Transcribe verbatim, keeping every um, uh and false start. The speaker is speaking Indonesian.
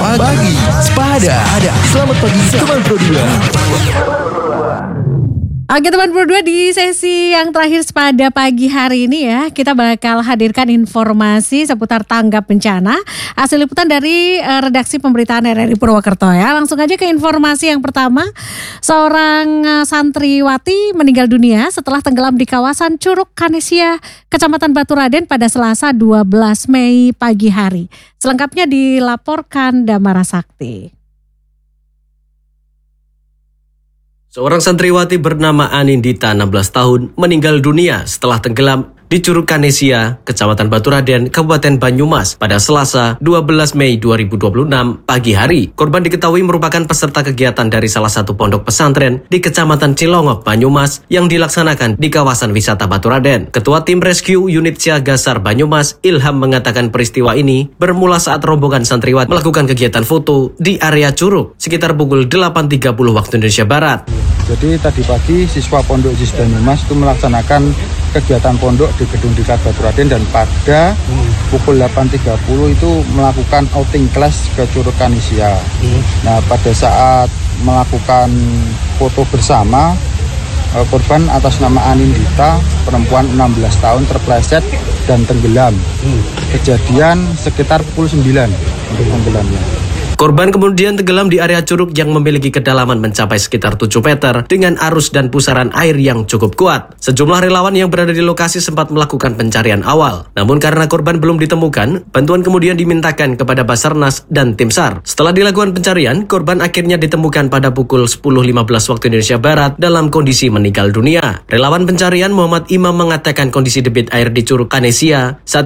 Pagi Sepada. Selamat pagi teman Pro dua. Oke teman Pro dua, di sesi yang terakhir Sepada pagi hari ini ya, kita bakal hadirkan informasi seputar tanggap bencana. Hasil liputan dari uh, redaksi pemberitaan R R I Purwokerto ya. Langsung aja ke informasi yang pertama. Seorang uh, santriwati meninggal dunia setelah tenggelam di kawasan Curug Kanesia, Kecamatan Baturaden pada Selasa dua belas Mei pagi hari. Selengkapnya dilaporkan Damara Sakti. Seorang santriwati bernama Anindita, enam belas tahun, meninggal dunia setelah tenggelam di Curug Kanesia, Kecamatan Baturaden, Kabupaten Banyumas pada Selasa dua belas Mei dua ribu dua puluh enam pagi hari. Korban diketahui merupakan peserta kegiatan dari salah satu pondok pesantren di Kecamatan Cilongok, Banyumas yang dilaksanakan di kawasan wisata Baturaden. Ketua Tim Rescue Unit Siaga SAR Banyumas, Ilham, mengatakan peristiwa ini bermula saat rombongan santriwati melakukan kegiatan foto di area Curug sekitar pukul delapan tiga puluh waktu Indonesia Barat. Jadi tadi pagi siswa pondok Jis Banyumas itu melaksanakan kegiatan pondok di Gedung Diklat Baturaden, dan pada hmm. pukul delapan tiga puluh itu melakukan outing class ke Curug Kanesia. Hmm. Nah, pada saat melakukan foto bersama, korban atas nama Anindita, perempuan enam belas tahun, terpleset dan tenggelam. Hmm. Kejadian sekitar pukul sembilan untuk tenggelamnya. Korban kemudian tenggelam di area curug yang memiliki kedalaman mencapai sekitar tujuh meter dengan arus dan pusaran air yang cukup kuat. Sejumlah relawan yang berada di lokasi sempat melakukan pencarian awal. Namun karena korban belum ditemukan, bantuan kemudian dimintakan kepada Basarnas dan Tim SAR. Setelah dilakukan pencarian, korban akhirnya ditemukan pada pukul sepuluh lima belas waktu Indonesia Barat dalam kondisi meninggal dunia. Relawan pencarian Muhammad Imam mengatakan kondisi debit air di Curug Kanesia saat